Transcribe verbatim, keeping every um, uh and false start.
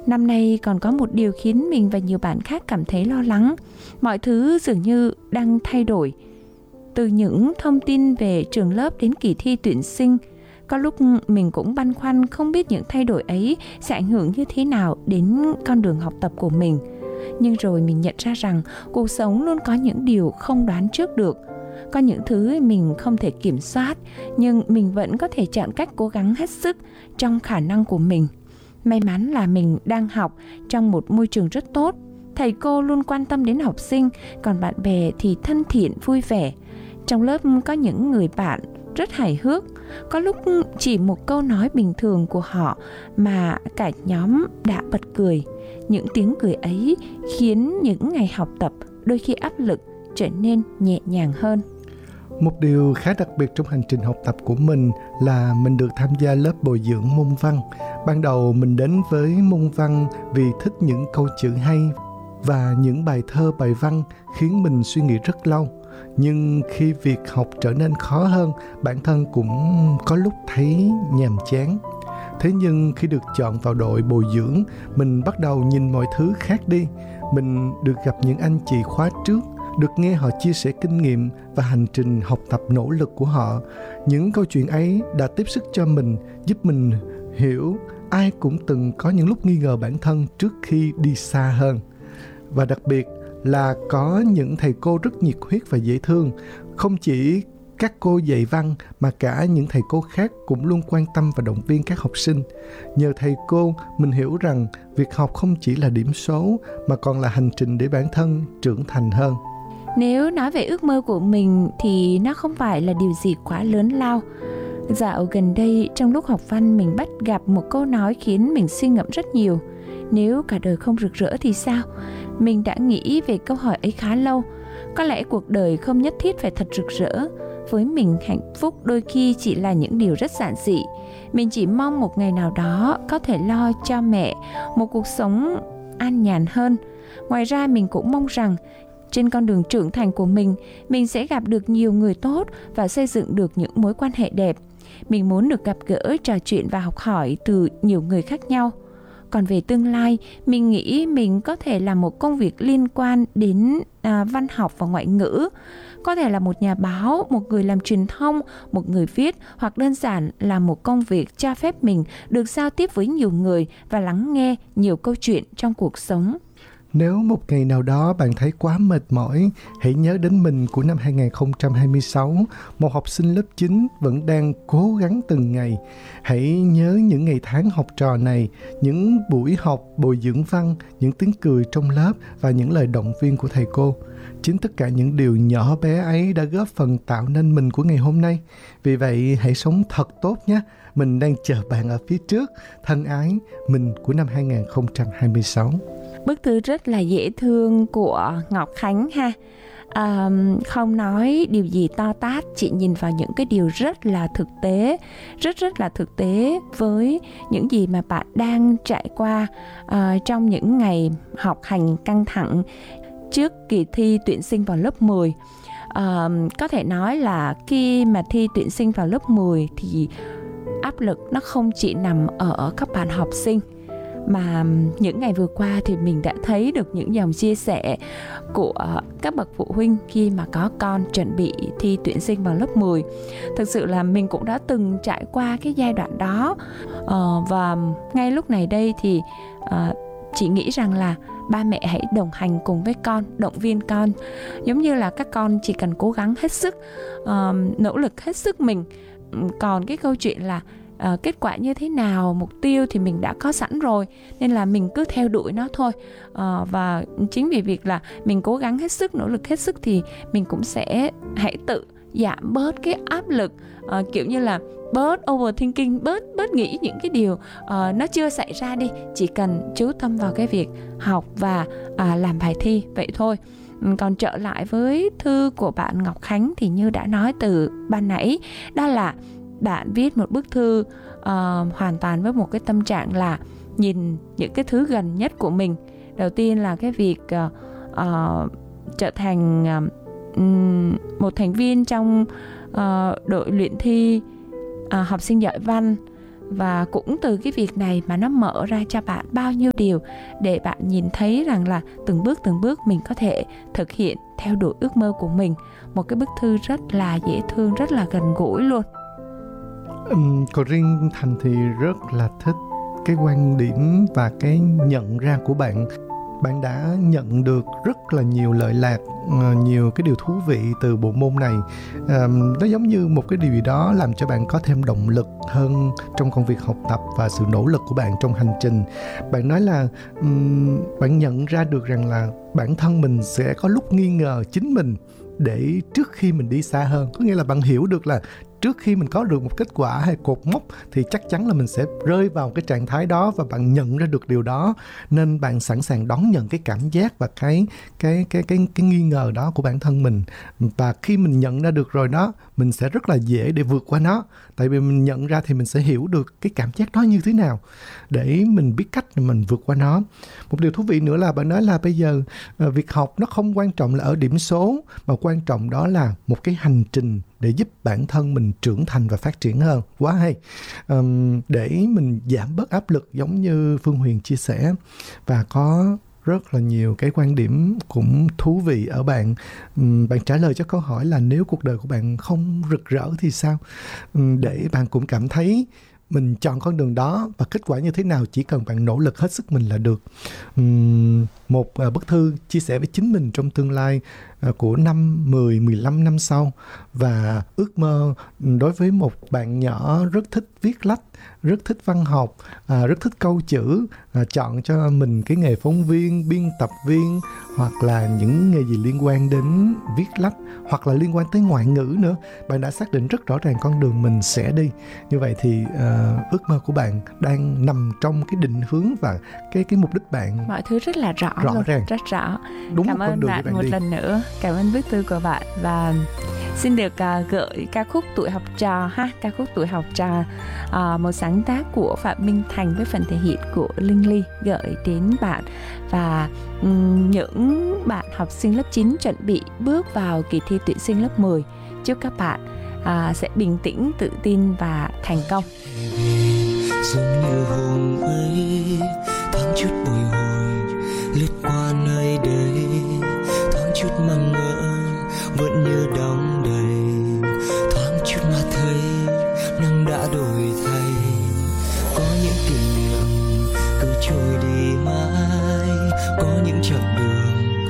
Năm nay còn có một điều khiến mình và nhiều bạn khác cảm thấy lo lắng. Mọi thứ dường như đang thay đổi. Từ những thông tin về trường lớp đến kỳ thi tuyển sinh, có lúc mình cũng băn khoăn không biết những thay đổi ấy sẽ ảnh hưởng như thế nào đến con đường học tập của mình. Nhưng rồi mình nhận ra rằng cuộc sống luôn có những điều không đoán trước được. Có những thứ mình không thể kiểm soát, nhưng mình vẫn có thể chọn cách cố gắng hết sức trong khả năng của mình. May mắn là mình đang học trong một môi trường rất tốt. Thầy cô luôn quan tâm đến học sinh, còn bạn bè thì thân thiện, vui vẻ. Trong lớp có những người bạn rất hài hước. Có lúc chỉ một câu nói bình thường của họ mà cả nhóm đã bật cười. Những tiếng cười ấy khiến những ngày học tập đôi khi áp lực trở nên nhẹ nhàng hơn. Một điều khá đặc biệt trong hành trình học tập của mình là mình được tham gia lớp bồi dưỡng môn văn. Ban đầu mình đến với môn văn vì thích những câu chữ hay và những bài thơ bài văn khiến mình suy nghĩ rất lâu. Nhưng khi việc học trở nên khó hơn, bản thân cũng có lúc thấy nhàm chán. Thế nhưng khi được chọn vào đội bồi dưỡng, mình bắt đầu nhìn mọi thứ khác đi. Mình được gặp những anh chị khóa trước, được nghe họ chia sẻ kinh nghiệm và hành trình học tập nỗ lực của họ. Những câu chuyện ấy đã tiếp sức cho mình, giúp mình hiểu ai cũng từng có những lúc nghi ngờ bản thân trước khi đi xa hơn. Và đặc biệt là có những thầy cô rất nhiệt huyết và dễ thương. Không chỉ các cô dạy văn mà cả những thầy cô khác cũng luôn quan tâm và động viên các học sinh. Nhờ thầy cô, mình hiểu rằng việc học không chỉ là điểm số mà còn là hành trình để bản thân trưởng thành hơn. Nếu nói về ước mơ của mình thì nó không phải là điều gì quá lớn lao. Dạo gần đây trong lúc học văn mình bắt gặp một câu nói khiến mình suy ngẫm rất nhiều. Nếu cả đời không rực rỡ thì sao? Mình đã nghĩ về câu hỏi ấy khá lâu. Có lẽ cuộc đời không nhất thiết phải thật rực rỡ. Với mình, hạnh phúc đôi khi chỉ là những điều rất giản dị. Mình chỉ mong một ngày nào đó có thể lo cho mẹ một cuộc sống an nhàn hơn. Ngoài ra mình cũng mong rằng trên con đường trưởng thành của mình, mình sẽ gặp được nhiều người tốt và xây dựng được những mối quan hệ đẹp. Mình muốn được gặp gỡ, trò chuyện và học hỏi từ nhiều người khác nhau. Còn về tương lai, mình nghĩ mình có thể làm một công việc liên quan đến à, văn học và ngoại ngữ. Có thể là một nhà báo, một người làm truyền thông, một người viết, hoặc đơn giản là một công việc cho phép mình được giao tiếp với nhiều người và lắng nghe nhiều câu chuyện trong cuộc sống. Nếu một ngày nào đó bạn thấy quá mệt mỏi, hãy nhớ đến mình của năm hai không hai sáu, một học sinh lớp chín vẫn đang cố gắng từng ngày. Hãy nhớ những ngày tháng học trò này, những buổi học bồi dưỡng văn, những tiếng cười trong lớp và những lời động viên của thầy cô. Chính tất cả những điều nhỏ bé ấy đã góp phần tạo nên mình của ngày hôm nay. Vì vậy, hãy sống thật tốt nhé. Mình đang chờ bạn ở phía trước. Thân ái, mình của năm hai không hai sáu. Bức thư rất là dễ thương của Ngọc Khánh ha. À, không nói điều gì to tát, chỉ nhìn vào những cái điều rất là thực tế, rất rất là thực tế với những gì mà bạn đang trải qua à, trong những ngày học hành căng thẳng trước kỳ thi tuyển sinh vào lớp mười. À, có thể nói là khi mà thi tuyển sinh vào lớp mười thì áp lực nó không chỉ nằm ở các bạn học sinh, mà những ngày vừa qua thì mình đã thấy được những dòng chia sẻ của các bậc phụ huynh khi mà có con chuẩn bị thi tuyển sinh vào lớp mười. Thực sự là mình cũng đã từng trải qua cái giai đoạn đó, ờ, và ngay lúc này đây thì uh, chị nghĩ rằng là ba mẹ hãy đồng hành cùng với con, động viên con. Giống như là các con chỉ cần cố gắng hết sức, uh, nỗ lực hết sức mình. Còn cái câu chuyện là À, kết quả như thế nào, mục tiêu thì mình đã có sẵn rồi, nên là mình cứ theo đuổi nó thôi. à, Và chính vì việc là mình cố gắng hết sức, nỗ lực hết sức thì mình cũng sẽ hãy tự giảm bớt cái áp lực, à, kiểu như là bớt overthinking, bớt bớt nghĩ những cái điều uh, nó chưa xảy ra đi. Chỉ cần chú tâm vào cái việc học và à, làm bài thi vậy thôi. Còn trở lại với thư của bạn Ngọc Khánh thì như đã nói từ ban nãy, đó là bạn viết một bức thư uh, hoàn toàn với một cái tâm trạng là nhìn những cái thứ gần nhất của mình. Đầu tiên là cái việc uh, uh, trở thành uh, một thành viên trong uh, đội luyện thi uh, học sinh giỏi văn, Và cũng từ cái việc này mà nó mở ra cho bạn bao nhiêu điều để bạn nhìn thấy rằng là từng bước từng bước mình có thể thực hiện theo đuổi ước mơ của mình. Một cái bức thư rất là dễ thương, rất là gần gũi luôn. Um, còn riêng Thành thì rất là thích cái quan điểm và cái nhận ra của bạn. Bạn đã nhận được rất là nhiều lợi lạc, nhiều cái điều thú vị từ bộ môn này. À, nó giống như một cái điều gì đó làm cho bạn có thêm động lực hơn trong công việc học tập và sự nỗ lực của bạn trong hành trình. Bạn nói là um, bạn nhận ra được rằng là bản thân mình sẽ có lúc nghi ngờ chính mình để trước khi mình đi xa hơn. Có nghĩa là bạn hiểu được là trước khi mình có được một kết quả hay cột mốc thì chắc chắn là mình sẽ rơi vào cái trạng thái đó, và bạn nhận ra được điều đó nên bạn sẵn sàng đón nhận cái cảm giác và cái cái cái cái cái nghi ngờ đó của bản thân mình. Và khi mình nhận ra được rồi đó, mình sẽ rất là dễ để vượt qua nó. Tại vì mình nhận ra thì mình sẽ hiểu được cái cảm giác đó như thế nào để mình biết cách mình vượt qua nó. Một điều thú vị nữa là bạn nói là bây giờ việc học nó không quan trọng là ở điểm số, mà quan trọng đó là một cái hành trình để giúp bản thân mình trưởng thành và phát triển hơn. Quá hay. Um, để mình giảm bớt áp lực giống như Phương Huyền chia sẻ, và có rất là nhiều cái quan điểm cũng thú vị ở bạn. Um, bạn trả lời cho câu hỏi là nếu cuộc đời của bạn không rực rỡ thì sao? Um, để bạn cũng cảm thấy mình chọn con đường đó và kết quả như thế nào chỉ cần bạn nỗ lực hết sức mình là được. Uhm, một uh, bức thư chia sẻ với chính mình trong tương lai uh, của năm, mười, mười lăm năm sau, và ước mơ đối với một bạn nhỏ rất thích viết lách, rất thích văn học, uh, rất thích câu chữ, uh, chọn cho mình cái nghề phóng viên, biên tập viên, hoặc là những nghề gì liên quan đến viết lách, hoặc là liên quan tới ngoại ngữ nữa. Bạn đã xác định rất rõ ràng con đường mình sẽ đi. Như vậy thì uh, ước mơ của bạn đang nằm trong cái định hướng và cái cái mục đích bạn. Mọi thứ rất là rõ, rõ luôn, ràng. rất rõ. Đúng Cảm một ơn con đường bạn, bạn một đi. lần nữa. Cảm ơn bức thư của bạn, và xin được uh, gửi ca khúc Tuổi Học Trò ha, ca khúc Tuổi Học Trò, uh, một sáng tác của Phạm Minh Thành với phần thể hiện của Linh Ly gửi đến bạn. Và um, những bạn học sinh lớp chín chuẩn bị bước vào kỳ thi tuyển sinh lớp mười, chúc các bạn uh, sẽ bình tĩnh, tự tin và thành công. Giống như hôm ấy, thoáng chút bồi hồi lướt qua nơi đây, thoáng chút mong ngỡ vẫn như đong